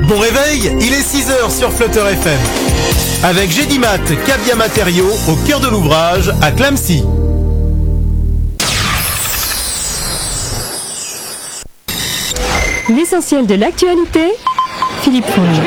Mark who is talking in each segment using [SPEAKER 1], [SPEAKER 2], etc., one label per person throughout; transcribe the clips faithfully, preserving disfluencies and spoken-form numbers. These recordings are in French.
[SPEAKER 1] Bon réveil, il est six heures sur Flutter F M. Avec Gédimat, Cabia Matériaux, au cœur de l'ouvrage, à Clamecy.
[SPEAKER 2] L'essentiel de l'actualité, Philippe Fournier.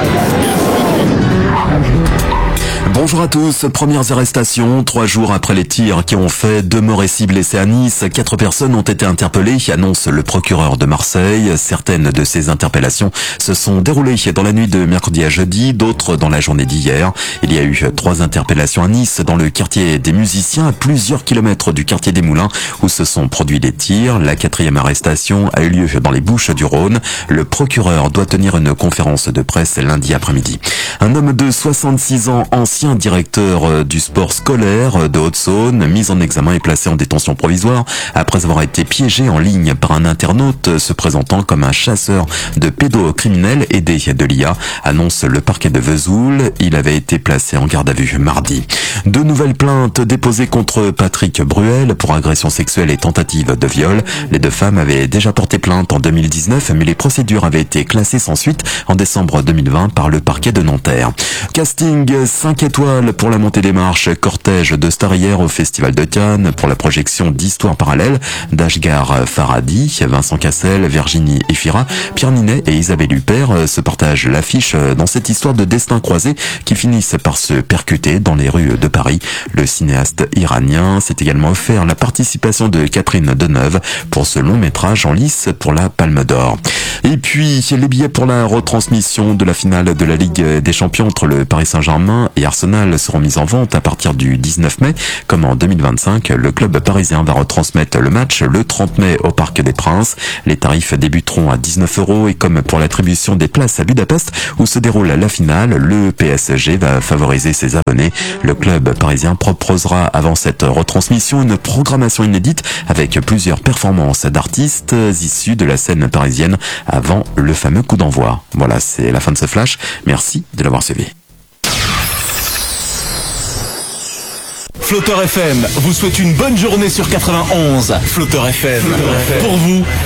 [SPEAKER 3] Bonjour à tous, premières arrestations, trois jours après les tirs qui ont fait deux morts et six blessés à Nice, quatre personnes ont été interpellées, annonce le procureur de Marseille. Certaines de ces interpellations se sont déroulées dans la nuit de mercredi à jeudi, d'autres dans la journée d'hier. Il y a eu trois interpellations à Nice, dans le quartier des Musiciens, à plusieurs kilomètres du quartier des Moulins, où se sont produits des tirs. La quatrième arrestation a eu lieu dans les Bouches-du-Rhône. Le procureur doit tenir une conférence de presse lundi après-midi. Un homme de soixante-six ans, ancien directeur du sport scolaire de Haute-Saône, mis en examen et placé en détention provisoire après avoir été piégé en ligne par un internaute se présentant comme un chasseur de pédocriminels aidé de l'I A, annonce le parquet de Vesoul. Il avait été placé en garde à vue mardi. Deux nouvelles plaintes déposées contre Patrick Bruel pour agression sexuelle et tentative de viol. Les deux femmes avaient déjà porté plainte en deux mille dix-neuf, mais les procédures avaient été classées sans suite en décembre deux mille vingt par le parquet de Nanterre. Casting cinq étoiles pour la montée des marches, cortège de stars hier au Festival de Cannes pour la projection d'Histoires parallèles d'Ashghar Farhadi, Vincent Cassel, Virginie Efira, Pierre Ninet et Isabelle Huppert se partagent l'affiche dans cette histoire de destin croisé qui finissent par se percuter dans les rues de Paris. Le cinéaste iranien s'est également offert la participation de Catherine Deneuve pour ce long métrage en lice pour la Palme d'Or. Et puis, les billets pour la retransmission de la finale de la Ligue des Champions entre le Paris Saint-Germain et Arsenal seront mis en vente à partir du dix-neuf mai. Comme en deux mille vingt-cinq, le club parisien va retransmettre le match le trente mai au Parc des Princes. Les tarifs débuteront à dix-neuf euros et comme pour l'attribution des places à Budapest où se déroule la finale, le P S G va favoriser ses abonnés. Le club parisien proposera avant cette retransmission une programmation inédite avec plusieurs performances d'artistes issus de la scène parisienne avant le fameux coup d'envoi. Voilà, c'est la fin de ce flash. Merci de l'avoir suivi.
[SPEAKER 1] Flutter F M vous souhaite une bonne journée sur quatre-vingt-onze. Flutter F M, pour vous,